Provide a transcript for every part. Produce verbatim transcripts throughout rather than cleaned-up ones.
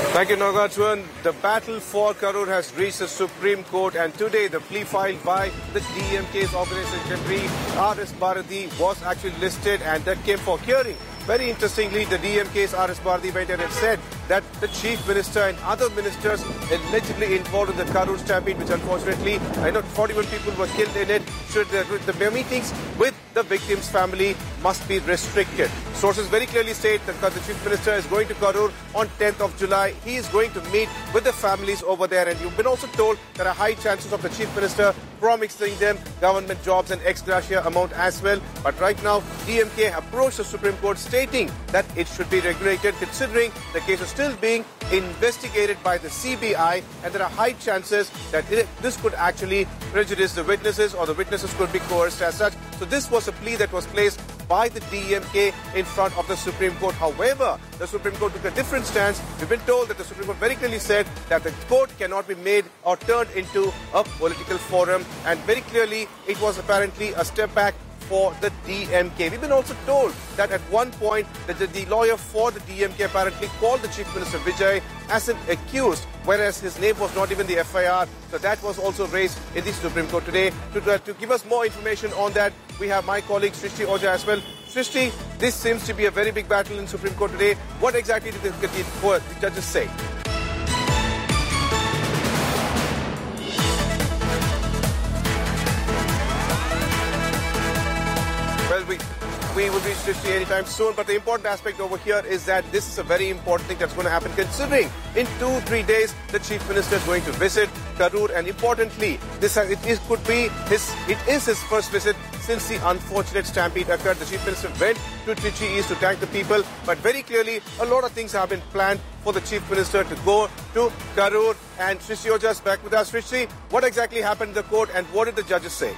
Thank you, Nagarjuan. The battle for Karur has reached the Supreme Court, and today the plea filed by the D M K's Organizing Secretary R S Bharati was actually listed, and that came for hearing. Very interestingly, the D M K's R S Bharati went ahead and said that the Chief Minister and other ministers allegedly involved in the Karur stampede, which unfortunately, I know forty-one people were killed in it, should the, the meetings with the victims' family must be restricted. Sources very clearly state that the Chief Minister is going to Karur on tenth of July. He is going to meet with the families over there, and you've been also told there are high chances of the Chief Minister promising them government jobs and ex gratia amount as well. But right now, D M K approached the Supreme Court stating that it should be regulated, considering the case is still being investigated by the C B I, and there are high chances that it, this could actually prejudice the witnesses, or the witnesses could be coerced as such. So this was a plea that was placed by the D M K in front of the Supreme Court. However, the Supreme Court took a different stance. We've been told that the Supreme Court very clearly said that the court cannot be made or turned into a political forum, and very clearly it was apparently a step back for the D M K. We've been also told that at one point that the, the lawyer for the D M K apparently called the Chief Minister Vijay as an accused, whereas his name was not even the F I R. So that was also raised in the Supreme Court today. To, uh, to give us more information on that, we have my colleague Srishti Oja as well. Srishti, this seems to be a very big battle in Supreme Court today. What exactly did the, the, the judges say? Well, we, we will reach Srishti anytime soon, but the important aspect over here is that this is a very important thing that's going to happen, considering in two, three days the Chief Minister is going to visit Karur, and importantly, this it is, could be his, it is his first visit since the unfortunate stampede occurred. The Chief Minister went to Trichy East to thank the people, but very clearly a lot of things have been planned for the Chief Minister to go to Karur. And Srishti Oja is back with us. Srishti, what exactly happened in the court, and what did the judges say?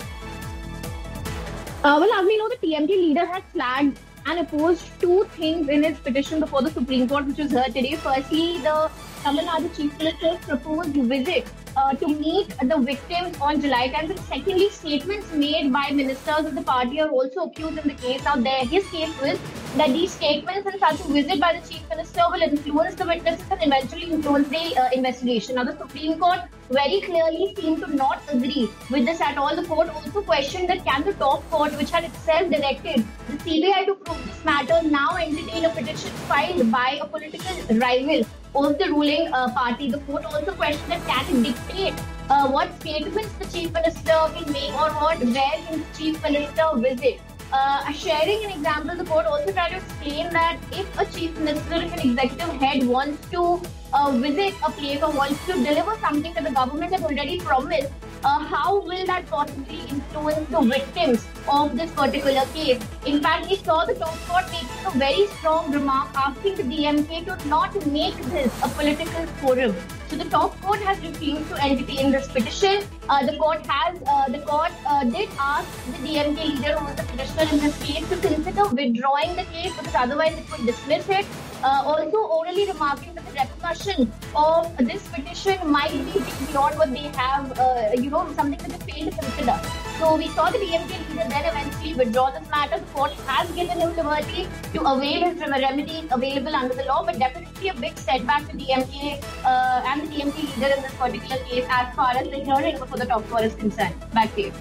Uh, well, as we know, the T M K leader has flagged and opposed two things in his petition before the Supreme Court, which was heard today. Firstly, the Tamil Nadu Chief Minister's proposed visit uh, to meet the victims on July tenth. And secondly, statements made by ministers of the party are also accused in the case. Now, there, his case was that these statements and such a visit by the Chief Minister will influence the witnesses and eventually influence the uh, investigation. Now, the Supreme Court very clearly seemed to not agree with this at all. The court also questioned that can the top court, which had itself directed the C B I to prove this matter, now entertain a petition filed by a political rival of the ruling uh, party. The court also questioned that can it dictate uh, what statements the Chief Minister can make or what where his Chief Minister visit. Uh, sharing an example, the court also tried to explain that if a Chief Minister, if an executive head wants to uh, visit a place or wants to deliver something that the government has already promised, uh, how will that possibly influence the victims of this particular case? In fact, we saw the top court making a very strong remark asking the D M K to not make this a political forum. So the top court has refused to entertain this petition. Uh, the court has, uh, the court uh, did ask the D M K leader, who was the petitioner in this case, to consider withdrawing the case because otherwise it would dismiss it. Uh, also orally remarking that the repercussion of this petition might be beyond what they have, uh, you know, something that they failed to consider. So we saw the D M K leader then eventually withdraw this matter. The court has given him liberty to avail his remedies available under the law, but definitely a big setback to D M K uh, and the D M K leader in this particular case as far as the hearing before the top court is concerned. Back to you.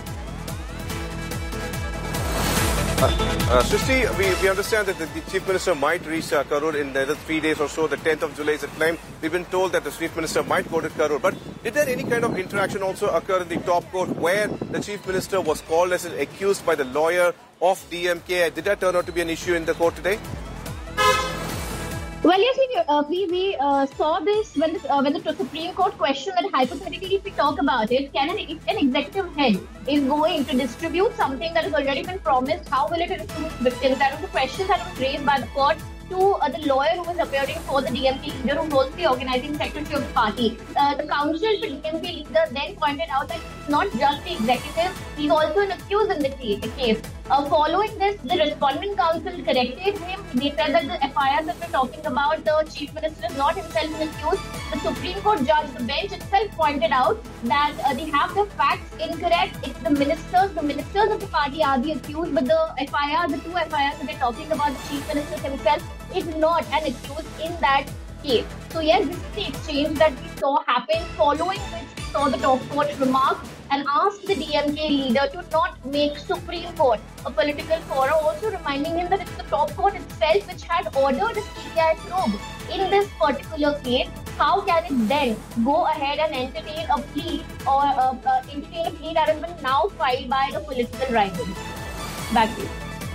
Uh, uh, Srishti, we, we understand that the, the Chief Minister might reach uh, Karur in another three days or so. The tenth of July is a claim. We've been told that the Chief Minister might go to Karur. But did there any kind of interaction also occur in the top court where the Chief Minister was called as an accused by the lawyer of D M K? Did that turn out to be an issue in the court today? Well, yes, we, uh, we, we uh, saw this when the, uh, when the Supreme Court questioned that hypothetically, if we talk about it, can an, if an executive head is going to distribute something that has already been promised, how will it influence victims? That was the question that was raised by the court to uh, the lawyer who was appearing for the D M K leader, who was also the organizing secretary of the party. Uh, the counsel for D M K leader then pointed out that it's not just the executive, he's also an accused in the case. Uh, following this, the respondent counsel corrected him. They said that the F I Rs that we're talking about, the Chief Minister is not himself an accused. The Supreme Court judge, the bench itself pointed out that uh, they have the facts incorrect. It's the ministers, the ministers of the party are the accused, but the F I R, the two F I Rs that we're talking about, the Chief Minister himself is not an accused in that case. So yes, this is the exchange that we saw happen, following which we saw the top court remark and asked the D M K leader to not make Supreme Court a political forum, also reminding him that it's the top court itself which had ordered a C B I probe in this particular case. How can it then go ahead and entertain a plea or uh, uh, entertain a plea that has been now filed by the political rivals? Back to you.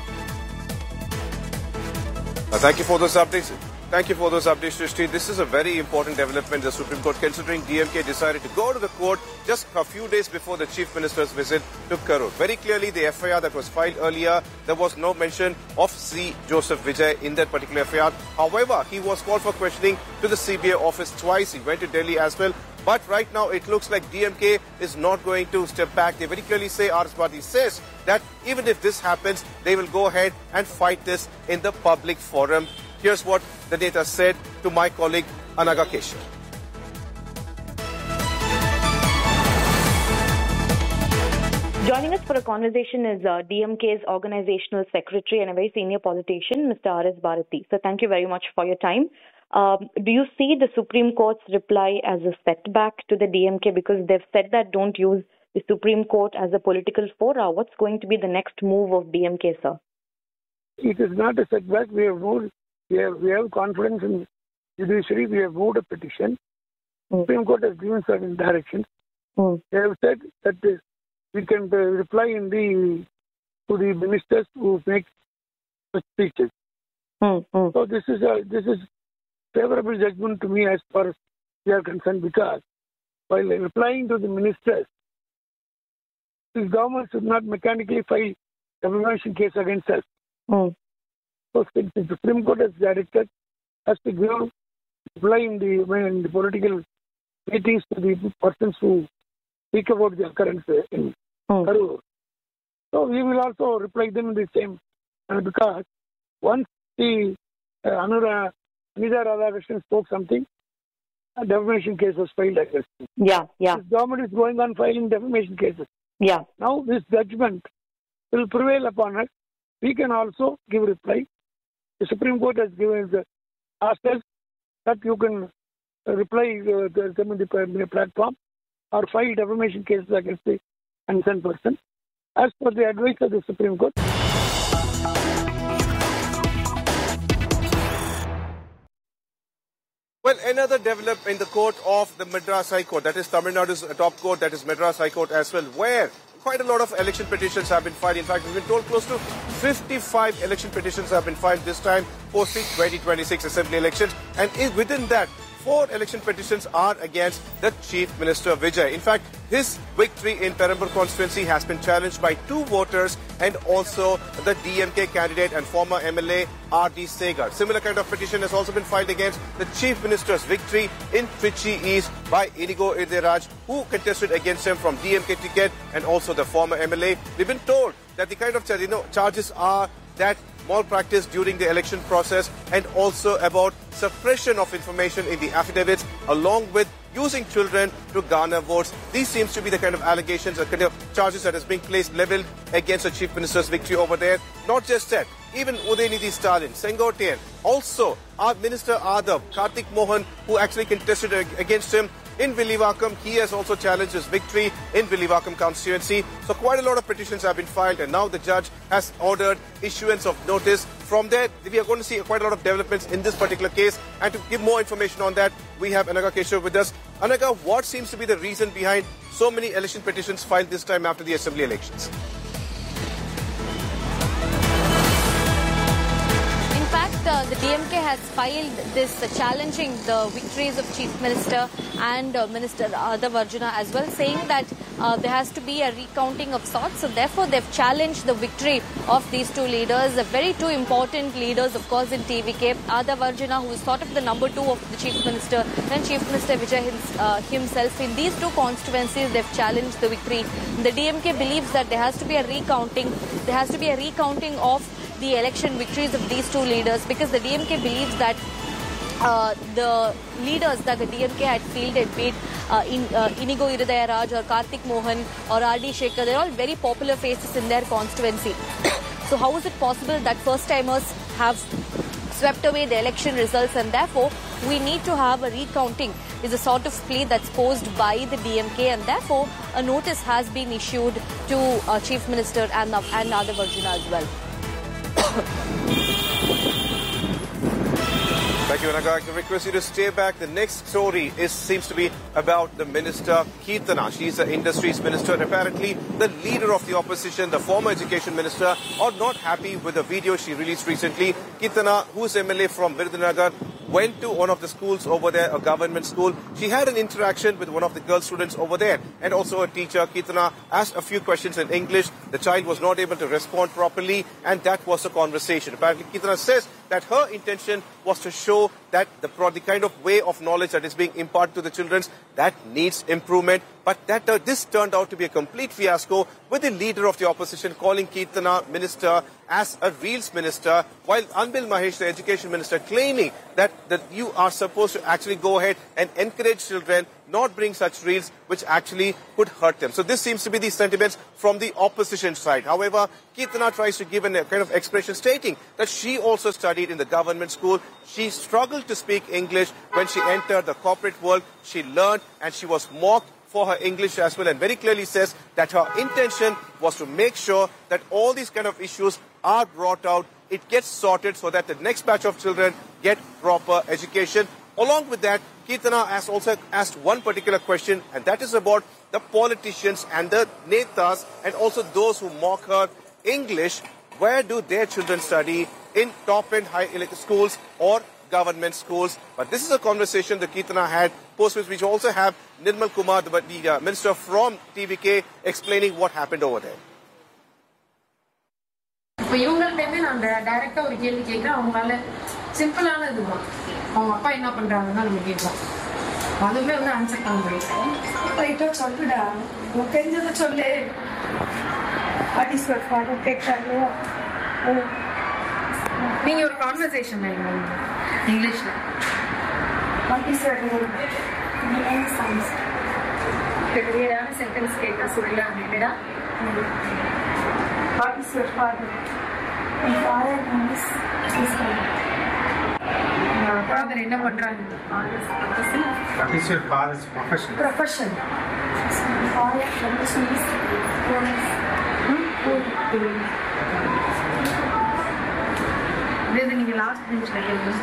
Uh, thank you for those updates. Thank you for those updates, Srishti. This is a very important development. The Supreme Court, considering D M K decided to go to the court just a few days before the Chief Minister's visit to Karur. Very clearly, the F I R that was filed earlier, there was no mention of C. Joseph Vijay in that particular F I R. However, he was called for questioning to the C B I office twice. He went to Delhi as well. But right now, it looks like D M K is not going to step back. They very clearly say, R S Bharati says that even if this happens, they will go ahead and fight this in the public forum. Here's what the data said to my colleague Anaga Keshav. Joining us for a conversation is uh, D M K's organizational secretary and a very senior politician, Mister R S Bharati. So thank you very much for your time. Um, do you see the Supreme Court's reply as a setback to the D M K, because they've said that don't use the Supreme Court as a political forum? What's going to be the next move of D M K, sir? It is not a setback. We have moved. We have, we have confidence in judiciary. We have moved a petition. Mm. Supreme Court has given certain directions. Mm. They have said that uh, we can uh, reply in the to the ministers who make such speeches. Mm. Mm. So this is a this is favorable judgment to me as far as we are concerned, because while replying to the ministers, the government should not mechanically file a defamation case against us. Mm. So the Supreme Court has directed us to give reply in the, in the political meetings to the persons who speak about the occurrence in mm. Karur. So we will also reply them in the same, uh, because once the uh, Anura Anita Radhakrishnan spoke something, a defamation case was filed against him. Yeah, yeah. This government is going on filing defamation cases. Yeah. Now this judgment will prevail upon us. We can also give reply. The Supreme Court has given the asked us that you can reply uh, to them in the platform or file defamation cases against the concerned person, as per the advice of the Supreme Court. Well, another development in the court of the Madras High Court, that is Tamil Nadu's top court, that is Madras High Court as well, where quite a lot of election petitions have been filed. In fact, we've been told close to fifty-five election petitions have been filed this time post the twenty twenty-six assembly elections. And within that, four election petitions are against the Chief Minister Vijay. In fact, his victory in Perambur constituency has been challenged by two voters and also the D M K candidate and former M L A R D Segar. Similar kind of petition has also been filed against the Chief Minister's victory in Trichy East by Inigo Iridayaraj, who contested against him from D M K ticket, and also the former M L A. We've been told that the kind of you know, charges are that malpractice during the election process and also about suppression of information in the affidavits, along with using children to garner votes. These seems to be the kind of allegations or kind of charges that is being placed, leveled against the Chief Minister's victory over there. Not just that, even Udayanidhi Stalin, Sengotian, also our Minister Adav, Kartik Mohan, who actually contested against him in Villivakkam. He has also challenged his victory in Villivakkam constituency. So quite a lot of petitions have been filed, and now the judge has ordered issuance of notice. From there, we are going to see quite a lot of developments in this particular case. And to give more information on that, we have Anaga Keshav with us. Anaga, what seems to be the reason behind so many election petitions filed this time after the assembly elections? Uh, the D M K has filed this uh, challenging the victories of Chief Minister and uh, Minister Adav Arjuna as well, saying that uh, there has to be a recounting of sorts. So therefore, they've challenged the victory of these two leaders, uh, very two important leaders, of course, in T V K. Adav Arjuna, who is sort of the number two of the Chief Minister, and Chief Minister Vijay his, uh, himself. In these two constituencies, they've challenged the victory. The D M K believes that there has to be a recounting. There has to be a recounting of the election victories of these two leaders, because the D M K believes that uh, the leaders that the D M K had fielded, be it uh, in, uh, Inigo Iridayaraj or Kartik Mohan or R D Segar, they're all very popular faces in their constituency. So how is it possible that first-timers have swept away the election results, and therefore we need to have a recounting is a sort of plea that's posed by the D M K, and therefore a notice has been issued to uh, Chief Minister and, uh, and Nadav Arjuna as well. Thank you, Anaga. I can request you to stay back. The next story is seems to be about the minister, Keerthana. She's the industries minister, and apparently the leader of the opposition, the former education minister, are not happy with the video she released recently. Keerthana, who's M L A from Virudunagar, went to one of the schools over there, a government school. She had an interaction with one of the girl students over there and also a teacher. Keerthana asked a few questions in English. The child was not able to respond properly, and that was the conversation. Apparently, Keerthana says that her intention was to show that the, the kind of way of knowledge that is being imparted to the children, that needs improvement. But that uh, this turned out to be a complete fiasco, with the leader of the opposition calling Keerthana minister as a reels minister, while Anbil Mahesh, the education minister, claiming that, that you are supposed to actually go ahead and encourage children, not bring such reels which actually could hurt them. So this seems to be the sentiments from the opposition side. However, Keerthana tries to give a kind of expression stating that she also studied in the government school. She struggled to speak English when she entered the corporate world. She learned and she was mocked for her English as well, and very clearly says that her intention was to make sure that all these kind of issues are brought out, it gets sorted so that the next batch of children get proper education. Along with that, Keerthana has also asked one particular question, and that is about the politicians and the netas and also those who mock her English. Where do their children study? In top-end high schools or government schools? But this is a conversation that Keerthana had, post which we also have Nirmal Kumar, the, the uh, minister from T V K, explaining what happened over there. இப்போ இவங்கள்ட்டேமே நான் டைரக்டா ஒரு கேள்வி கேட்கிறேன். அவங்களால சிம்பிளான இதுதான், அவங்க அப்பா என்ன பண்றாங்கன்னா நம்ம கேட்கலாம், அதுவுமே வந்து ஆன்சர் பண்ண முடியும். ரைட்டா சொல்லுடா, உனக்கு தெரிஞ்சதை சொல்லு. கேட்கறாங்க. நீங்க ஒரு கான்வர்சேஷன் இங்கிலீஷ்ல கிளியரான சென்டென்ஸ் கேட்க சொல்லலாம் அப்படின்னா, what is your father? My father is his father. Father என்ன பண்றாங்க? What is your father's profession? Profession. My father's profession is police. Hmm? இது நீங்க லாஸ்ட் பெஞ்ச்ல கேளுங்க.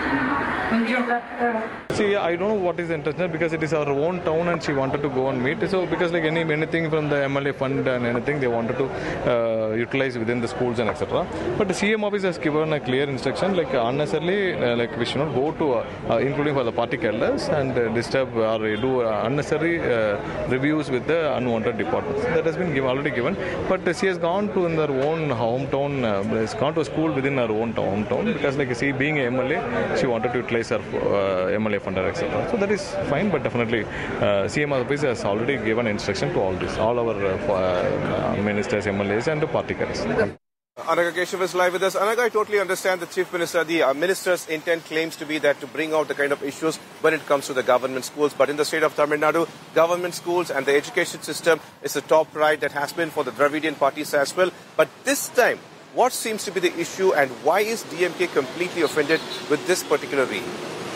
See, I don't know what is the intention, because it is our own town and she wanted to go and meet. So, because like any anything from the M L A fund and anything, they wanted to uh, utilize within the schools and et cetera. But the C M office has given a clear instruction, like unnecessarily, uh, like we should not go to, uh, uh, including for the party elders, and uh, disturb or do uh, unnecessary uh, reviews with the unwanted departments. That has been given, already given. But uh, she has gone to in their own hometown, uh, has gone to a school within her own hometown, because like see, being a M L A, she wanted to utilize her uh, M L A funder, et cetera. So that is fine, but definitely uh, C M office has already given instruction to all this, all our uh, uh, ministers, M L As and the party carriers. Anaga Keshav is live with us. Anaga, I totally understand the Chief Minister, the uh, Minister's intent claims to be that to bring out the kind of issues when it comes to the government schools. But in the state of Tamil Nadu, government schools and the education system is the top pride that has been for the Dravidian parties as well. But this time, what seems to be the issue, and why is D M K completely offended with this particular reel?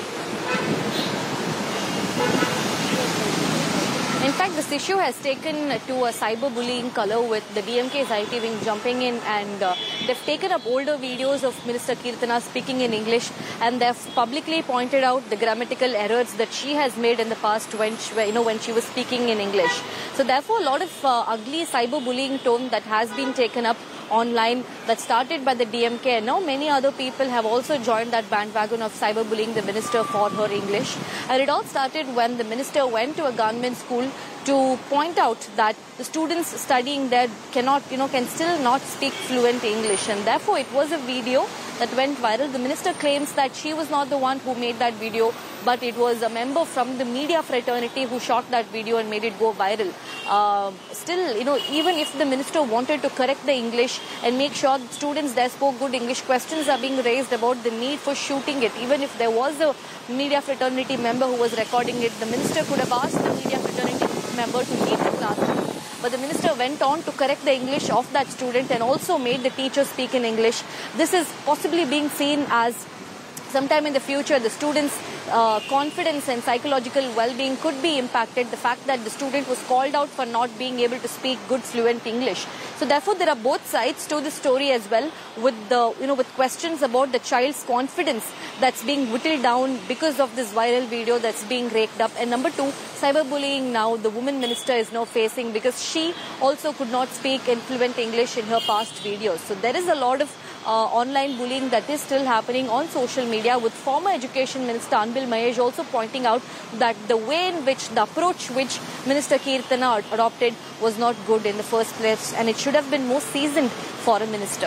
In fact, this issue has taken to a cyberbullying color, with the D M K's I T wing jumping in, and uh, they've taken up older videos of Minister Keerthana speaking in English, and they've publicly pointed out the grammatical errors that she has made in the past when she, you know, when she was speaking in English. So therefore, a lot of uh, ugly cyberbullying tone that has been taken up online, that started by the D M K, and now many other people have also joined that bandwagon of cyberbullying the minister for her English. And it all started when the minister went to a government school to point out that the students studying there cannot, you know, can still not speak fluent English, and therefore it was a video that went viral. The minister claims that she was not the one who made that video, but it was a member from the media fraternity who shot that video and made it go viral. Uh, still, you know, even if the minister wanted to correct the English and make sure that students there spoke good English, questions are being raised about the need for shooting it. Even if there was a media fraternity member who was recording it, the minister could have asked the media fraternity member to leave the classroom. But the minister went on to correct the English of that student and also made the teacher speak in English. This is possibly being seen as sometime in the future, the students' uh, confidence and psychological well-being could be impacted. The fact that the student was called out for not being able to speak good, fluent English. So therefore, there are both sides to the story as well, with the you know with questions about the child's confidence that's being whittled down because of this viral video that's being raked up. And number two, cyberbullying now the woman minister is now facing because she also could not speak in fluent English in her past videos. So there is a lot of Uh, online bullying that is still happening on social media, with former Education Minister Anbil Mahesh also pointing out that the way in which, the approach which Minister Keerthana adopted was not good in the first place, and it should have been more seasoned for a minister.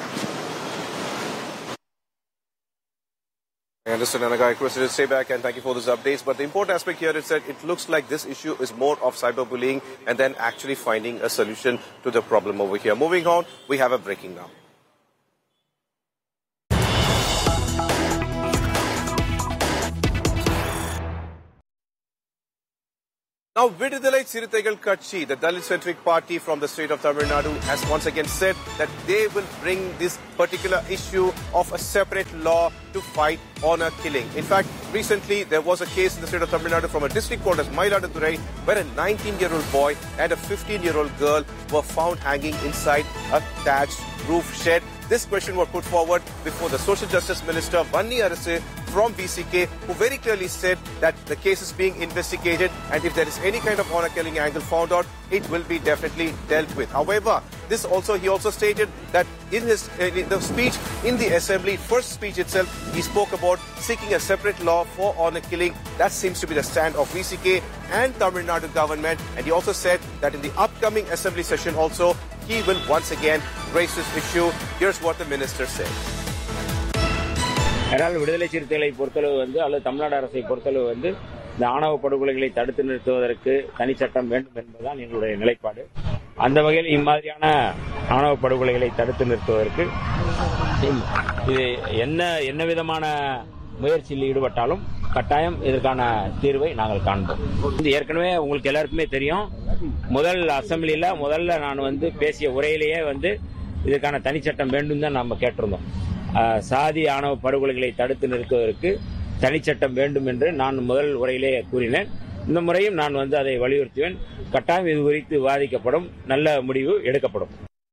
I understand, Anaga. I request you to stay back and thank you for those updates. But the important aspect here is that it looks like this issue is more of cyberbullying and then actually finding a solution to the problem over here. Moving on, we have a breaking now. Now, Vidudhalai Chirutaigal Katchi, the Dalit-centric party from the state of Tamil Nadu, has once again said that they will bring this particular issue of a separate law to fight honor killing. In fact, recently there was a case in the state of Tamil Nadu from a district court as Mayiladuthurai, where a nineteen-year-old boy and a fifteen-year-old girl were found hanging inside a thatched roof shed. This question was put forward before the Social Justice Minister Vanni Arase from V C K, who very clearly said that the case is being investigated, and if there is any kind of honor killing angle found out, it will be definitely dealt with. However, this also he also stated that in his in the speech in the assembly, first speech itself, he spoke about seeking a separate law for honor killing. That seems to be the stand of V C K and Tamil Nadu government, and he also said that in the upcoming assembly session also, he will once again raise this issue. Here's what the minister said. அதனால் விடுதலை சிறுத்தைகளை பொறுத்தளவு வந்து அல்லது தமிழ்நாடு அரசை பொறுத்தளவு வந்து இந்த ஆணவ படுகொலைகளை தடுத்து நிறுத்துவதற்கு தனிச்சட்டம் வேண்டும் என்பதுதான் எங்களுடைய நிலைப்பாடு. அந்த வகையில் இம்மாதிரியான ஆணவ படுகொலைகளை தடுத்து நிறுத்துவதற்கு இது என்ன என்ன விதமான முயற்சியில் ஈடுபட்டாலும் கட்டாயம் இதற்கான தீர்வை நாங்கள் காண்போம். ஏற்கனவே உங்களுக்கு எல்லாருக்குமே தெரியும், முதல் அசம்பிளியில முதல்ல நான் வந்து பேசிய உரையிலேயே வந்து இதற்கான தனிச்சட்டம் வேண்டும் தான் நாம கேட்டிருந்தோம். சாதி ஆணவ படுகொலைகளை தடுத்து நிறுத்துவதற்கு தனிச்சட்டம் வேண்டும் என்று நான் முதல் உரையிலே கூறினேன். இந்த முறையும் நான் வந்து அதை வலியுறுத்துவேன். கட்டாயம் இது குறித்து விவாதிக்கப்படும், நல்ல முடிவு எடுக்கப்படும்.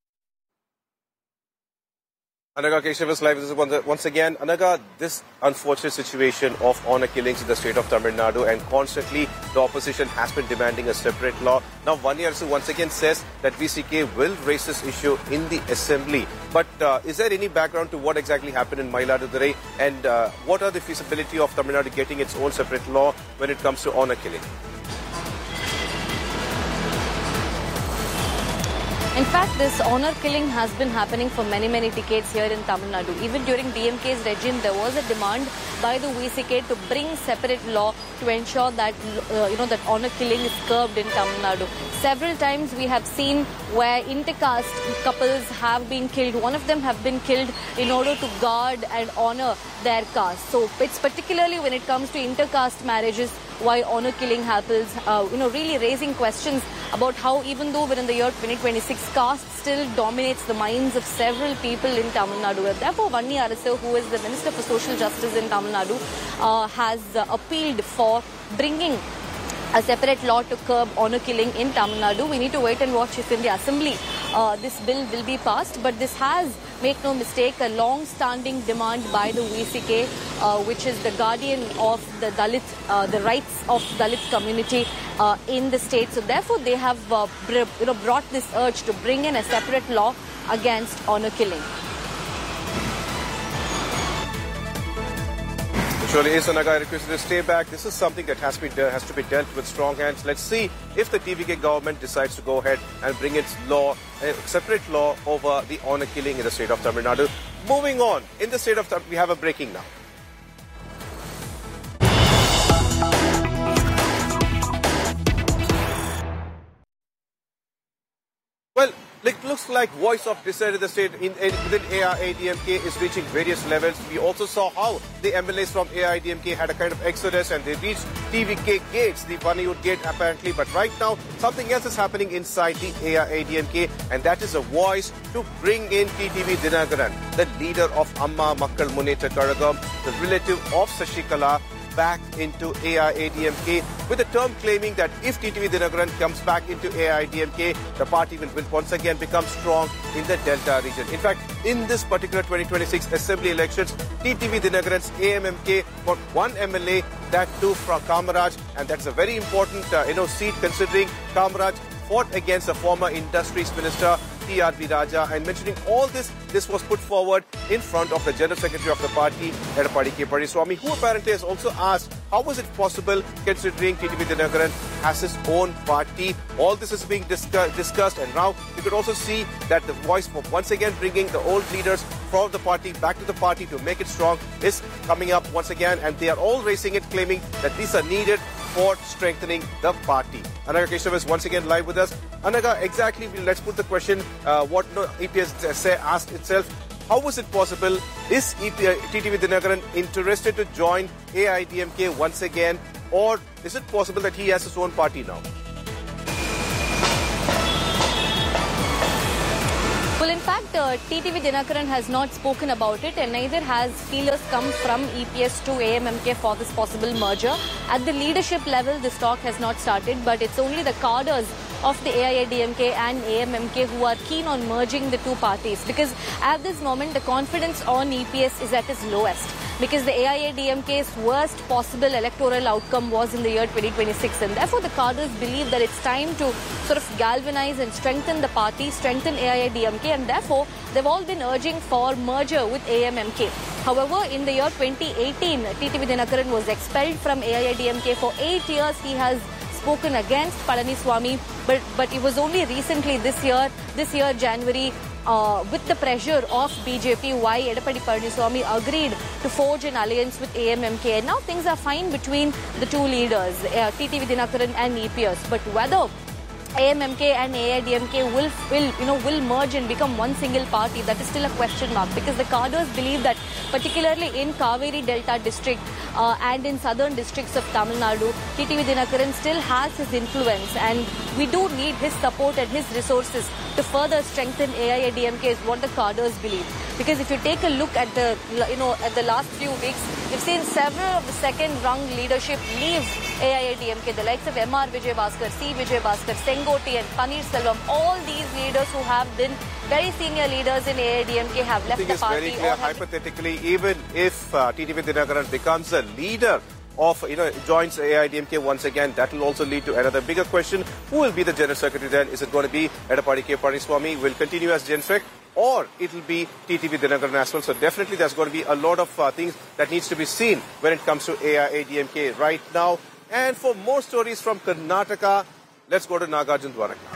Anaga Keshav is live once again. Anaga, this unfortunate situation of honor killings in the state of Tamil Nadu, and constantly the opposition has been demanding a separate law. Now, Vanni Arase once again says that V C K will raise this issue in the assembly. But uh, is there any background to what exactly happened in Mayiladuthurai, and uh, what are the feasibility of Tamil Nadu getting its own separate law when it comes to honor killing? In fact, this honor killing has been happening for many, many decades here in Tamil Nadu. Even during D M K's regime, there was a demand by the V C K to bring separate law to ensure that, uh, you know, that honor killing is curbed in Tamil Nadu. Several times we have seen where intercaste couples have been killed. One of them have been killed in order to guard and honor their caste. So it's particularly when it comes to intercaste marriages why honor killing happens, uh, you know, really raising questions about how, even though we're in the year twenty twenty-six, caste still dominates the minds of several people in Tamil Nadu. And therefore, Vanni Arase, who is the Minister for Social Justice in Tamil Nadu, uh, has uh, appealed for bringing a separate law to curb honor killing in Tamil Nadu. We need to wait and watch if in the assembly uh, this bill will be passed. But this has, make no mistake, a long-standing demand by the V C K, uh, which is the guardian of the Dalit, uh, the rights of Dalit community uh, in the state. So therefore, they have uh, you know, brought this urge to bring in a separate law against honor killing. Surely is, Anaga. I request you to stay back. This is something that has, been, uh, has to be dealt with strong hands. Let's see if the T V K government decides to go ahead and bring its law, a separate law over the honor killing in the state of Tamil Nadu. Moving on, in the state of Tamil Nadu, we have a breaking now. Well, it looks looks like voice of dissent in the state in, in, within A I A D M K is reaching various levels. We also saw how the M L As from A I A D M K had a kind of exodus and they reached T V K gates, the Vaniyur gate apparently. But right now, something else is happening inside the A I A D M K, and that is a voice to bring in T T V Dinakaran, the leader of Amma Makkal Muneta Karagam, the relative of Sashikala, back into A I A D M K with a term claiming that if T T V Dinakaran comes back into A I A D M K, the party will, will once again become strong in the Delta region. In fact, in this particular twenty twenty-six Assembly elections, T T V Dinakaran's A M M K got one M L A, that too from Kamaraj, and that's a very important uh, you know seat considering Kamaraj fought against the former Industries Minister T R V Raja, and mentioning all this, this was put forward in front of the General Secretary of the party, Edapadi K. Palaniswamy, who apparently has also asked how was it possible considering T T V Dinakaran has his own party. All this is being discuss discussed, and now you could also see that the voice for once again bringing the old leaders from the party back to the party to make it strong is coming up once again, and they are all raising it, claiming that these are needed for strengthening the party. Anaga Keshav is once again live with us. Anaga, exactly, let's put the question, uh, what no, E P S say, asked itself, how was it possible? Is E P, uh, T T V Dinakaran interested to join A I A D M K once again, or is it possible that he has his own party now? Well, in fact, uh, T T V Dinakaran has not spoken about it, and neither has feelers come from E P S to A M M K for this possible merger. At the leadership level, this talk has not started, but it's only the cadres of the A I A D M K and A M M K who are keen on merging the two parties, because at this moment, the confidence on E P S is at its lowest, because the A I A D M K's worst possible electoral outcome was in the year twenty twenty-six, and therefore the cadres believe that it's time to sort of galvanize and strengthen the party, strengthen A I A D M K, and therefore they've all been urging for merger with A M M K. However, in the year twenty eighteen, T T V Dinakaran was expelled from A I A D M K. For eight years, he has spoken against Palaniswamy, but but it was only recently this year, this year January, uh, with the pressure of B J P, why Edapadi Palaniswamy agreed to forge an alliance with A M M K. And now things are fine between the two leaders, uh, T T V Dinakaran and E P S. But whether A M M K and A I A D M K will, will, you know, will merge and become one single party, that is still a question mark, because the cadres believe that particularly in Kaveri Delta district uh, and in southern districts of Tamil Nadu, T T V Dinakaran still has his influence, and we do need his support and his resources to further strengthen A I A D M K is what the cadres believe. Because if you take a look at the, you know, at the last few weeks, we've seen several of the second rung leadership leave A I A D M K, the likes of M R Vijay Bhaskar, C Vijay Bhaskar, Sengoti and Paneer Selvam, all these leaders who have been very senior leaders in A I A D M K have left the party. I think it's very clear, hypothetically, even if uh, T T V Dinakaran becomes a leader of, you know, joins A I A D M K once again, that will also lead to another bigger question. Who will be the General Secretary then? Is it going to be Edapadi K. Palaniswamy, will continue as Gen-Sec, or it will be T T V Dinakaran as well? So definitely there's going to be a lot of uh, things that needs to be seen when it comes to A I A D M K right now. And for more stories from Karnataka, let's go to Nagarjun Dwaraka.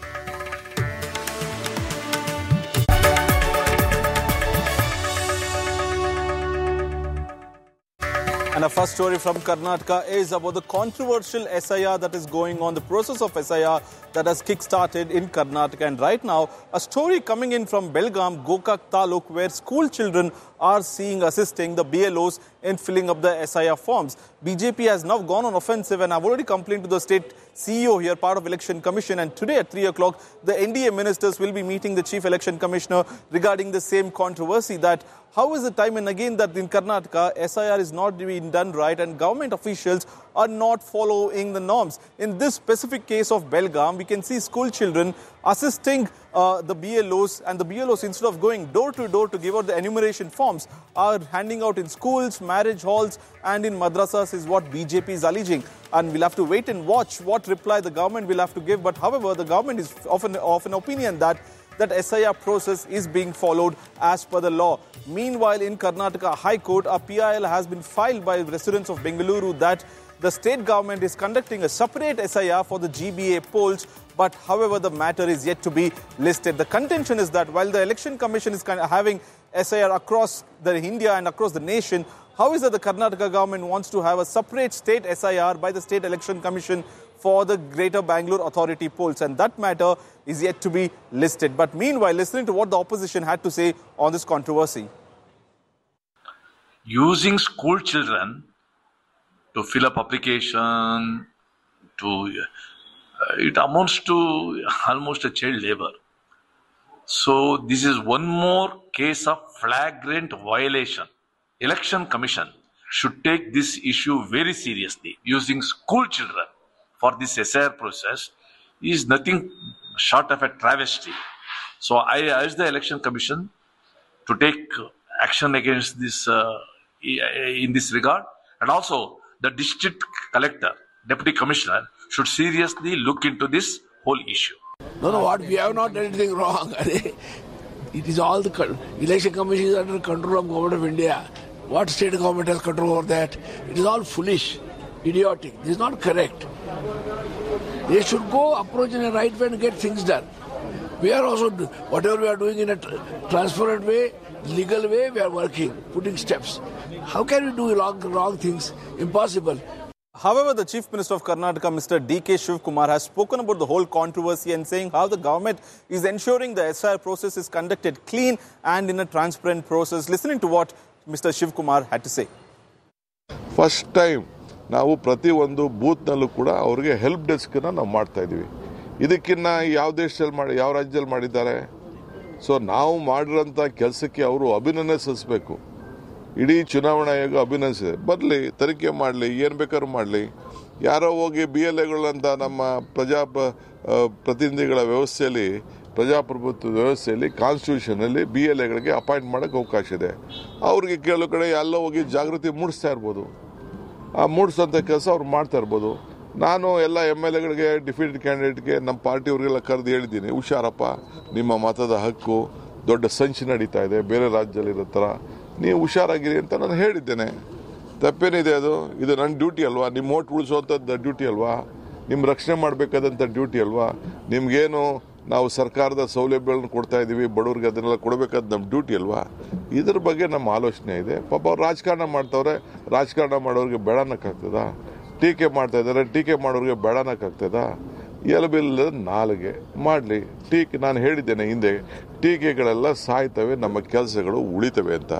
And our first story from Karnataka is about the controversial S I R that is going on, the process of S I R that has kick-started in Karnataka. And right now, a story coming in from Belgaum, Gokak Taluk, where school children are seeing, assisting the B L Os in filling up the S I R forms. B J P has now gone on offensive, and I've already complained to the state C E O here, part of Election Commission, and today at three o'clock, the N D A ministers will be meeting the Chief Election Commissioner regarding the same controversy, that how is the time and again that in Karnataka, S I R is not being done right and government officials are not following the norms. In this specific case of Belgaum, we can see school children assisting uh, the B L Os, and the B L Os, instead of going door to door to give out the enumeration forms, are handing out in schools, marriage halls and in madrasas, is what B J P is alleging. And we'll have to wait and watch what reply the government will have to give. But however, the government is of an, of an opinion that that S I R process is being followed as per the law. Meanwhile, in Karnataka High Court, a P I L has been filed by residents of Bengaluru that the state government is conducting a separate S I R for the G B A polls, but however, the matter is yet to be listed. The contention is that while the Election Commission is kind of having S I R across the India and across the nation, how is it the Karnataka government wants to have a separate state S I R by the State Election Commission for the Greater Bangalore Authority polls, and that matter is yet to be listed. But meanwhile, listening to what the opposition had to say on this controversy. Using school children to fill up application, to uh, it amounts to almost a child labor. So this is one more case of flagrant violation. Election Commission should take this issue very seriously. Using school children for this S I R process is nothing short of a travesty. So I urge the Election Commission to take action against this uh, in this regard, and also the district collector, deputy commissioner should seriously look into this whole issue. No, no, what we have not done anything wrong. It is all the election commission is under control of government of India. What state government has control over that? It is all foolish, idiotic. This is not correct. They should go approach in a right way and get things done. We are also, whatever we are doing in a transparent way, legal way, we are working, putting steps. How can we do wrong, wrong things? Impossible. However, the Chief Minister of Karnataka, Mister D K Shivakumar, has spoken about the whole controversy and saying how the government is ensuring the S I R process is conducted clean and in a transparent process. Listening to what Mister Shivakumar had to say. First time, ನಾವು ಪ್ರತಿ ಒಂದು ಬೂತ್ನಲ್ಲೂ ಕೂಡ ಅವರಿಗೆ help ಡೆಸ್ಕನ್ನು ನಾವು ಮಾಡ್ತಾ ಇದ್ದೀವಿ. ಇದಕ್ಕಿನ್ನ ಯಾವ ದೇಶದಲ್ಲಿ ಮಾಡಿ ಯಾವ ರಾಜ್ಯದಲ್ಲಿ ಮಾಡಿದ್ದಾರೆ. ಸೊ ನಾವು ಮಾಡಿರೋಂಥ ಕೆಲಸಕ್ಕೆ ಅವರು ಅಭಿನಂದಿಸಬೇಕು. ಇಡೀ ಚುನಾವಣಾ ಆಯೋಗ ಅಭಿನಂದಿಸಿದೆ. ಬರಲಿ, ತನಿಖೆ ಮಾಡಲಿ, ಏನು ಬೇಕಾದ್ರೂ ಮಾಡಲಿ. ಯಾರೋ ಹೋಗಿ ಬಿ ಎಲ್ ಎಗಳಂತ ನಮ್ಮ ಪ್ರಜಾ ಪ್ರತಿನಿಧಿಗಳ ವ್ಯವಸ್ಥೆಯಲ್ಲಿ, ಪ್ರಜಾಪ್ರಭುತ್ವ ವ್ಯವಸ್ಥೆಯಲ್ಲಿ, ಕಾನ್ಸ್ಟಿಟ್ಯೂಷನಲ್ಲಿ ಬಿ ಎಲ್ ಎಗಳಿಗೆ ಅಪಾಯಿಂಟ್ ಮಾಡೋಕ್ಕೆ ಅವಕಾಶ ಇದೆ. ಅವ್ರಿಗೆ ಕೆಲವು ಕಡೆ ಎಲ್ಲ ಹೋಗಿ ಜಾಗೃತಿ ಮೂಡಿಸ್ತಾ ಇರ್ಬೋದು. ಆ ಮೂಡಿಸೋಂಥ ಕೆಲಸ ಅವ್ರು ಮಾಡ್ತಾ ಇರ್ಬೋದು. ನಾನು ಎಲ್ಲ ಎಮ್ ಎಲ್ ಎಗಳಿಗೆ, ಡಿಫೀಟೆಡ್ ಕ್ಯಾಂಡಿಡೇಟ್ಗೆ, ನಮ್ಮ ಪಾರ್ಟಿಯವ್ರಿಗೆಲ್ಲ ಕರೆದು ಹೇಳಿದ್ದೀನಿ, ಹುಷಾರಪ್ಪ, ನಿಮ್ಮ ಮತದ ಹಕ್ಕು, ದೊಡ್ಡ ಸಂಚು ನಡೀತಾ ಇದೆ ಬೇರೆ ರಾಜ್ಯದಲ್ಲಿರೋ ಥರ, ನೀವು ಹುಷಾರಾಗಿರಿ ಅಂತ ನಾನು ಹೇಳಿದ್ದೇನೆ. ತಪ್ಪೇನಿದೆ ಅದು? ಇದು ನನ್ನ ಡ್ಯೂಟಿ ಅಲ್ವಾ? ನಿಮ್ಮ ಓಟ್ ಉಳಿಸೋಂಥದ್ದು ಡ್ಯೂಟಿ ಅಲ್ವಾ? ನಿಮ್ಮ ರಕ್ಷಣೆ ಮಾಡಬೇಕಾದಂಥ ಡ್ಯೂಟಿ ಅಲ್ವಾ? ನಿಮಗೇನು ನಾವು ಸರ್ಕಾರದ ಸೌಲಭ್ಯಗಳನ್ನು ಕೊಡ್ತಾ ಇದ್ದೀವಿ, ಬಡವ್ರಿಗೆ ಅದನ್ನೆಲ್ಲ ಕೊಡಬೇಕಾದ ನಮ್ಮ ಡ್ಯೂಟಿ ಅಲ್ವಾ? ಇದ್ರ ಬಗ್ಗೆ ನಮ್ಮ ಆಲೋಚನೆ ಇದೆ. ಪಾಪ ಅವ್ರು ರಾಜಕಾರಣ ಮಾಡ್ತವ್ರೆ, ರಾಜಕಾರಣ ಮಾಡೋರಿಗೆ ಬೇಡನಕ್ಕಾಗ್ತದ? ಟೀಕೆ ಮಾಡ್ತಾ ಇದ್ದಾರೆ, ಟೀಕೆ ಮಾಡೋರಿಗೆ ಬೇಡನಕ್ಕಾಗ್ತದ? ಎಲಬಿಲ್ಲದ ನಾಲಿಗೆ ಮಾಡಲಿ. ಟೀಕೆ ನಾನು ಹೇಳಿದ್ದೇನೆ ಹಿಂದೆ, ಟೀಕೆಗಳೆಲ್ಲ ಸಾಯ್ತವೆ, ನಮ್ಮ ಕೆಲಸಗಳು ಉಳಿತವೆ ಅಂತ.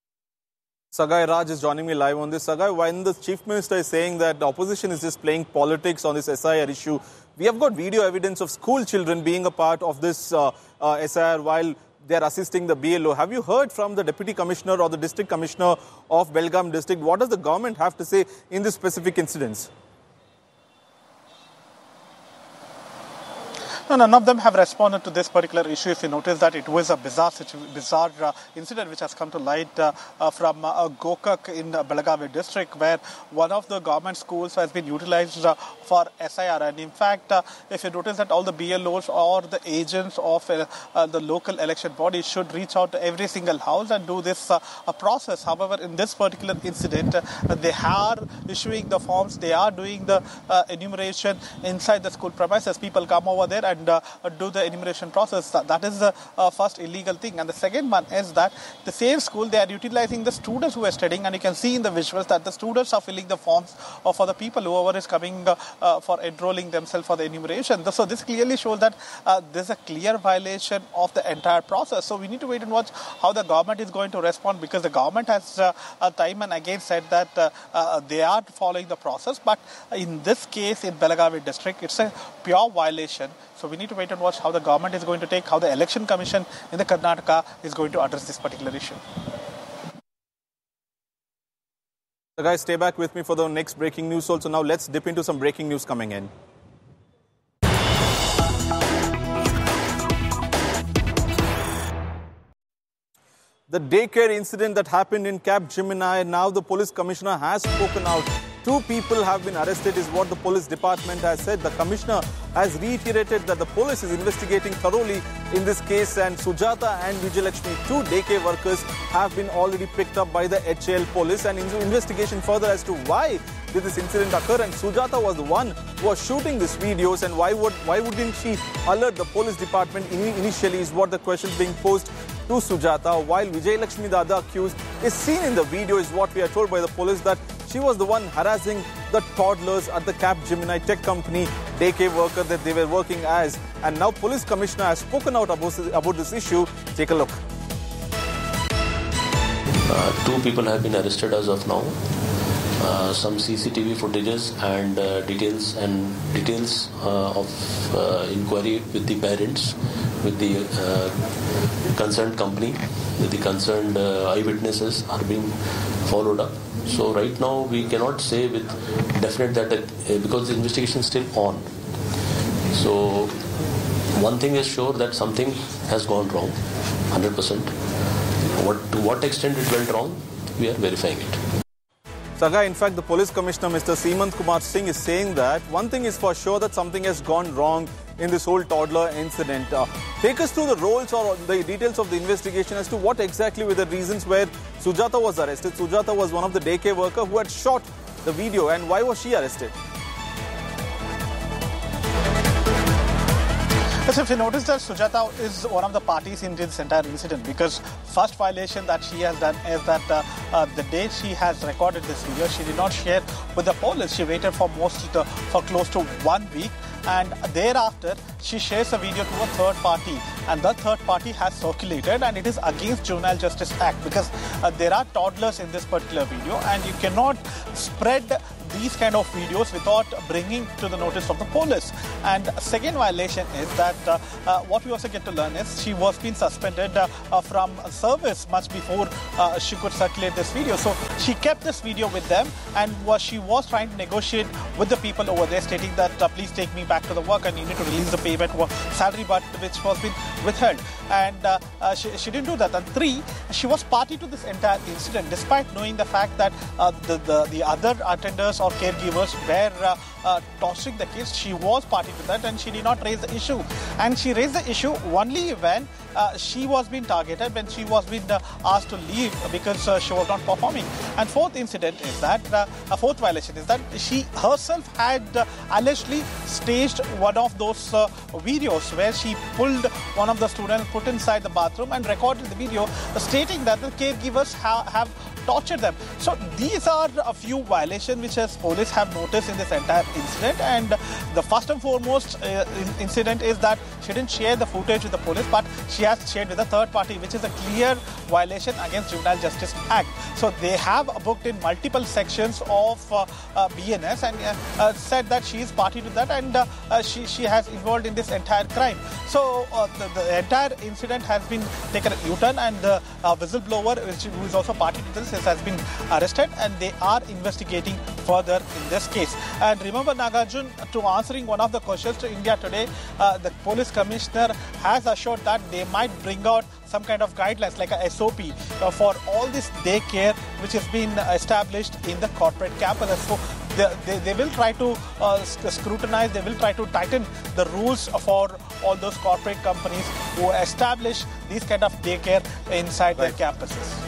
Sagai Raj is joining me live on this. Sagai, when the Chief Minister is saying that the opposition is just playing politics on this S I R issue, we have got video evidence of school children being a part of this uh, uh, S I R while they are assisting the B L O. Have you heard from the Deputy Commissioner or the District Commissioner of Belgaum District? What does the government have to say in this specific incidents? No, none of them have responded to this particular issue. If you notice that it was a bizarre, bizarre uh, incident which has come to light uh, uh, from uh, Gokak in uh, Belagavi district, where one of the government schools has been utilized uh, for S I R. And in fact, uh, if you notice that all the B L Os or the agents of uh, uh, the local election body should reach out to every single house and do this uh, uh, process. However, in this particular incident, uh, they are issuing the forms, they are doing the uh, enumeration inside the school premises. People come over there and And uh, do the enumeration process. That is the uh, first illegal thing. And the second one is that the same school, they are utilizing the students who are studying, and you can see in the visuals that the students are filling the forms uh, for the people, whoever is coming uh, uh, for enrolling themselves for the enumeration. So this clearly shows that uh, there's a clear violation of the entire process. So we need to wait and watch how the government is going to respond, because the government has uh, uh, time and again said that uh, uh, they are following the process. But in this case, in Belagavi district, it's a pure violation. So we need to wait and watch how the government is going to take, how the Election Commission in the Karnataka is going to address this particular issue. So guys, stay back with me for the next breaking news also. Now let's dip into some breaking news coming in. The daycare incident that happened in Cap Gemini, now the police commissioner has spoken out. Two people have been arrested is what the police department has said. The commissioner has reiterated that the police is investigating thoroughly in this case, and Sujata and Vijayalakshmi, two daycare workers, have been already picked up by the H A L police, and investigation further as to why did this incident occur. And Sujata was the one who was shooting these videos, and why would why wouldn't she alert the police department initially is what the question being posed to Sujata, while Vijayalakshmi, the other accused, is seen in the video, is what we are told by the police, that she was the one harassing the toddlers at the Capgemini tech company, daycare worker that they were working as. And now police commissioner has spoken out about, about this issue. Take a look. Uh, two people have been arrested as of now. Uh, some C C T V footages and uh, details and details uh, of uh, inquiry with the parents, with the uh, concerned company, with the concerned uh, eyewitnesses are being followed up. So right now we cannot say with definite that uh, because the investigation is still on. So one thing is sure that something has gone wrong, one hundred percent. What, to what extent it went wrong, we are verifying it. Saga, in fact, the police commissioner, Mister Seemant Kumar Singh, is saying that one thing is for sure, that something has gone wrong in this whole toddler incident. Uh, take us through the roles or the details of the investigation as to what exactly were the reasons where Sujata was arrested. Sujata was one of the daycare workers who had shot the video, and why was she arrested? Yes, if you notice that Sujata is one of the parties in this entire incident, because first violation that she has done is that uh, uh, the day she has recorded this video, she did not share with the police. She waited for most to, for close to one week, and thereafter she shares a video to a third party, and that third party has circulated, and it is against Juvenile Justice Act, because uh, there are toddlers in this particular video, and you cannot spread these kind of videos without bringing to the notice of the police. And second violation is that uh, uh, what we also get to learn is she was being suspended uh, uh, from service much before uh, she could circulate this video. So she kept this video with them, and was, she was trying to negotiate with the people over there, stating that uh, please take me back to the work and you need to release the payment or salary, but which was being withheld. And uh, uh, she, she didn't do that. And three, she was party to this entire incident, despite knowing the fact that uh, the, the, the other attenders or caregivers were uh, uh, torturing the kids. She was party to that, and she did not raise the issue. And she raised the issue only when uh, she was being targeted, when she was being uh, asked to leave because uh, she was not performing. And fourth incident is that, uh, a fourth violation is that she herself had uh, allegedly staged one of those uh, videos where she pulled one of the students, put inside the bathroom and recorded the video, uh, stating that the caregivers ha have tortured them. So these are a few violations which as police have noticed in this entire incident. And the first and foremost uh, incident is that she didn't share the footage with the police, but she has shared with a third party, which is a clear violation against Juvenile Justice Act. So they have booked in multiple sections of uh, uh, B N S and uh, uh, said that she is party to that, and uh, uh, she, she has involved in this entire crime. So uh, the, the entire incident has been taken a U-turn, and the uh, whistleblower, which, who is also party to this, has been arrested, and they are investigating further in this case. And remember, Nagarjun, to answering one of the questions to India Today, uh, the police commissioner has assured that they might bring out some kind of guidelines like a S O P uh, for all this daycare which has been established in the corporate campuses. So they, they, they will try to uh, scrutinize, they will try to tighten the rules for all those corporate companies who establish these kind of daycare inside right. their campuses.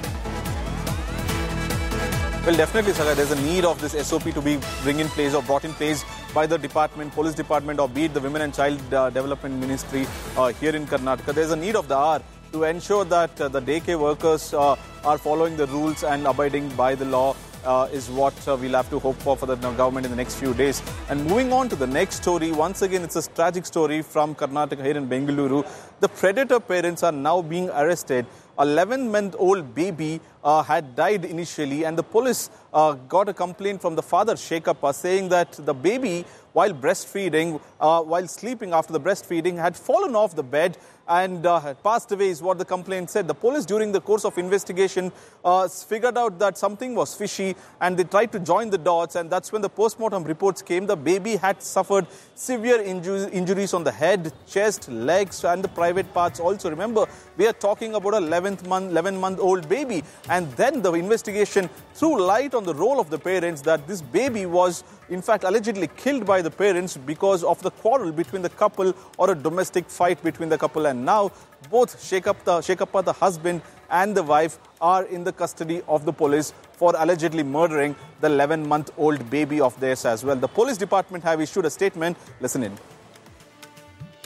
Well, definitely, Saga, there's a need of this S O P to be bring in place or brought in place by the department, police department, or be it the Women and Child uh, Development Ministry uh, here in Karnataka. There's a need of the hour to ensure that uh, the daycare workers uh, are following the rules and abiding by the law. Uh, is what uh, we'll have to hope for for the government in the next few days. And moving on to the next story, once again, it's a tragic story from Karnataka here in Bengaluru. The predator parents are now being arrested. A eleven-month-old baby uh, had died initially, and the police uh, got a complaint from the father, Shekhappa, saying that the baby, while breastfeeding, uh, while sleeping after the breastfeeding, had fallen off the bed and uh, had passed away, is what the complaint said. The police, during the course of investigation, uh, figured out that something was fishy, and they tried to join the dots, and that's when the postmortem reports came. The baby had suffered severe inju injuries on the head, chest, legs, and the private parts also. Remember, we are talking about an eleven-month-old baby. And then the investigation threw light on the role of the parents, that this baby was, in fact, allegedly killed by the parents because of the quarrel between the couple or a domestic fight between the couple. And now both Shekhappa, Shekhappa, the husband, and the wife are in the custody of the police for allegedly murdering the eleven-month-old baby of theirs as well. The police department have issued a statement. Listen in.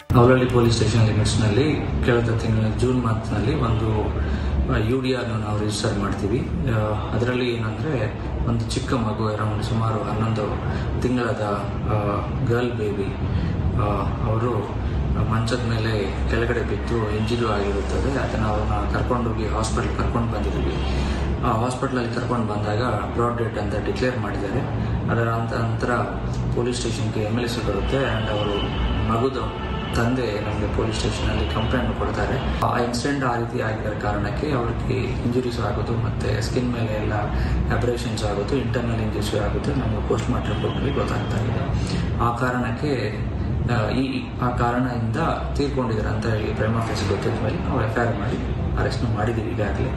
Avalahalli police station ಲಿಮಿಟ್ಸ್ನಲ್ಲಿ ಕಳೆದ ತಿಂಗಳ June ಮಂತ್ನಲ್ಲಿ ಒಂದು you D ಆರ್ನ ನಾವು register ಮಾಡ್ತೀವಿ. ಅದರಲ್ಲಿ ಏನಂದರೆ ಒಂದು ಚಿಕ್ಕ ಮಗು ಅರೌಂಡ್ ಸುಮಾರು ಹನ್ನೊಂದು ತಿಂಗಳದ ಗರ್ಲ್ ಬೇಬಿ ಅವರು ಮಂಚದ ಮೇಲೆ ಕೆಳಗಡೆ ಬಿದ್ದು ಇಂಜುರಿ ಆಗಿರುತ್ತದೆ. ಅದನ್ನು ಅವ್ರನ್ನ ಕರ್ಕೊಂಡೋಗಿ ಹಾಸ್ಪಿಟಲ್ ಕರ್ಕೊಂಡು ಬಂದಿದ್ದೀವಿ. ಹಾಸ್ಪಿಟ್ಲಲ್ಲಿ ಕರ್ಕೊಂಡು ಬಂದಾಗ ಬ್ರಾಡ್ ಡೆಡ್ ಅಂತ ಡಿಕ್ಲೇರ್ ಮಾಡಿದ್ದಾರೆ. ಅದರ ನಂತರ ಪೊಲೀಸ್ ಸ್ಟೇಷನ್ಗೆ ಎಮ್ ಎಲ್ ಎ ಸಿ ಬರುತ್ತೆ ಆ್ಯಂಡ್ ಅವರು ಮಗುದ ತಂದೆ ನಮಗೆ ಪೊಲೀಸ್ ಸ್ಟೇಷನಲ್ಲಿ ಕಂಪ್ಲೇಂಟ್ ಕೊಡ್ತಾರೆ. ಆ ಇನ್ಸಿಡೆಂಟ್ ಆ ರೀತಿ ಆಗಿರೋ ಕಾರಣಕ್ಕೆ ಅವ್ರಿಗೆ ಇಂಜುರೀಸ್ ಆಗೋದು ಮತ್ತು ಸ್ಕಿನ್ ಮೇಲೆ ಎಲ್ಲ ಅಬ್ರೇಷನ್ಸ್ ಆಗೋದು, ಇಂಟರ್ನಲ್ ಇಂಜುರೀಸ್ ಆಗೋದು ನಮಗೆ ಪೋಸ್ಟ್ ಮಾರ್ಟಮ್ ರಿಪೋರ್ಟ್ನಲ್ಲಿ ಗೊತ್ತಾಗ್ತಾ ಇದೆ. ಆ ಕಾರಣಕ್ಕೆ ಈ ಆ ಕಾರಣದಿಂದ ತೀರ್ಕೊಂಡಿದ್ದಾರೆ ಅಂತ ಹೇಳಿ ಪ್ರೈಮಾ ಫೇಸಿ ಗೊತ್ತಿದ್ದ ಮೇಲೆ ನಾವು ಎಫ್ ಐ ಆರ್ ಮಾಡಿ ಅರೆಸ್ಟ್ ಮಾಡಿದ್ದೀವಿ ಈಗಾಗಲೇ.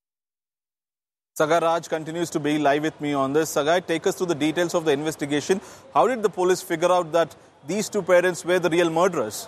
Sagai Raj continues to be live with me on this. Sagai, take us through the details of the investigation. How did the police figure out that these two parents were the real murderers?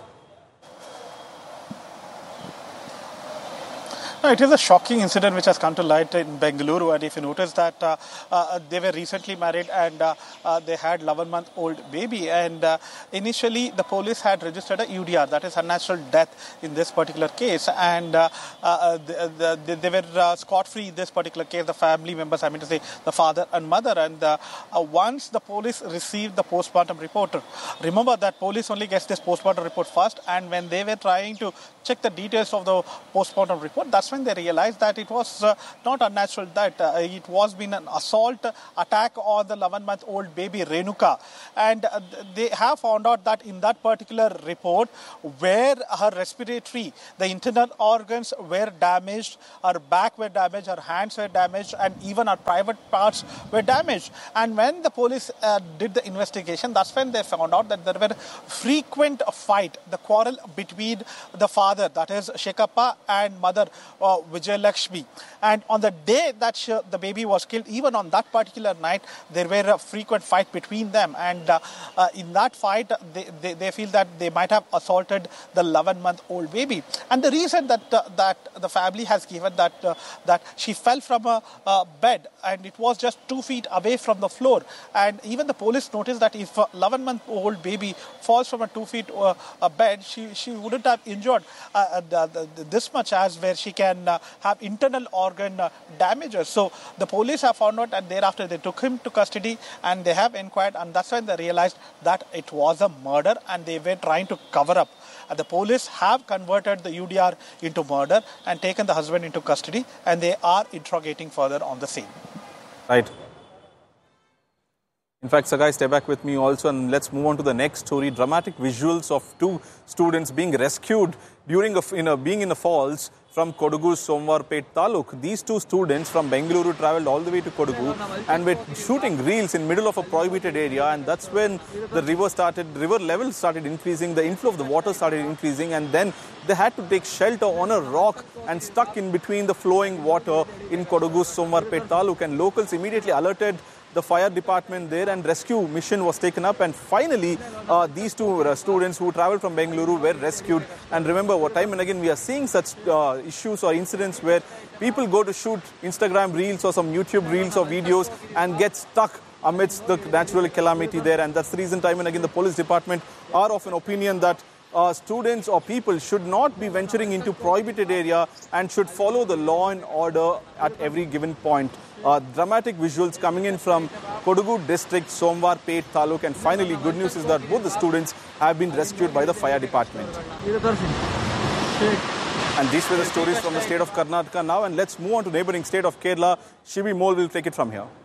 No, it is a shocking incident which has come to light in Bengaluru, and if you notice that uh, uh, they were recently married and uh, uh, they had eleven-month-old baby, and uh, initially the police had registered a U D R, that is unnatural death in this particular case, and uh, uh, the, the, they were uh, scot-free in this particular case, the family members, I mean to say the father and mother, and uh, uh, once the police received the postmortem report, remember that police only gets this postmortem report first, and when they were trying to check the details of the postmortem report, that's when they realized that it was uh, not unnatural death. Uh, it was been an assault attack on the eleven-month-old baby Renuka, and uh, they have found out that in that particular report, where her respiratory, the internal organs were damaged, her back were damaged, her hands were damaged, and even her private parts were damaged. And when the police uh, did the investigation, that's when they found out that there were frequent fight, the quarrel between the father, that is Shekhappa, and mother uh, Vijay Lakshmi. And on the day that she, the baby was killed, even on that particular night, there were a frequent fight between them. And uh, uh, in that fight, they, they, they feel that they might have assaulted the eleven-month-old baby. And the reason that uh, that the family has given that uh, that she fell from a uh, bed and it was just two feet away from the floor. And even the police noticed that if a eleven-month-old baby falls from a two feet uh, a bed, she she wouldn't have injured uh, the, the, this much as where she can uh, have internal organ uh, damages. So the police have found out, and thereafter they took him to custody and they have inquired, and that's when they realized that it was a murder and they were trying to cover up. And the police have converted the U D R into murder and taken the husband into custody, and they are interrogating further on the scene. Right. In fact, Sagai, stay back with me also, and let's move on to the next story. Dramatic visuals of two students being rescued during a, in a, being in the falls from Kodagu's Somwarpet Taluk. These two students from Bengaluru travelled all the way to Kodagu and were shooting reels in middle of a prohibited area, and that's when the river started, river level started increasing, the inflow of the water started increasing, and then they had to take shelter on a rock and stuck in between the flowing water in Kodagu's Somwarpet Taluk, and locals immediately alerted the fire department there, and rescue mission was taken up, and finally uh, these two uh, students who travelled from Bengaluru were rescued. And remember, what time and again we are seeing such uh, issues or incidents where people go to shoot Instagram reels or some YouTube reels or videos and get stuck amidst the natural calamity there, and that's the reason time and again the police department are of an opinion that Uh, students or people should not be venturing into prohibited area and should follow the law and order at every given point. Uh, dramatic visuals coming in from Kodagu district, Somwarpet Taluk, and finally good news is that both the students have been rescued by the fire department. And these were the stories from the state of Karnataka now, and let's move on to neighbouring state of Kerala. Shibi Mole will take it from here.